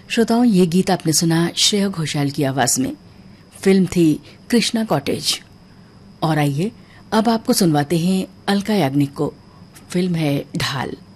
श्रोताओं, ये गीत आपने सुना श्रेया घोषाल की आवाज में। फिल्म थी कृष्णा कॉटेज। और आइए अब आपको सुनवाते हैं अलका याग्निक को। फिल्म है ढाल।